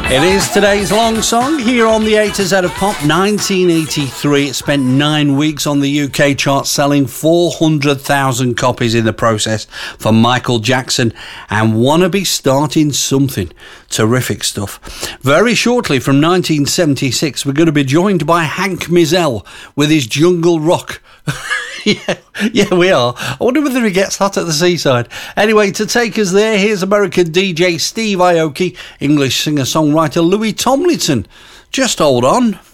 It is today's long song here on the A to Z of Pop. 1983. It spent 9 weeks on the UK chart, selling 400,000 copies in the process for Michael Jackson, and Wanna Be Starting Something. Terrific stuff. Very shortly from 1976, we're going to be joined by Hank Mizell with his Jungle Rock. Yeah, we are. I wonder whether he gets hot at the seaside. Anyway, to take us there, here's American DJ Steve Aoki, English singer-songwriter Louis Tomlinson. Just hold on.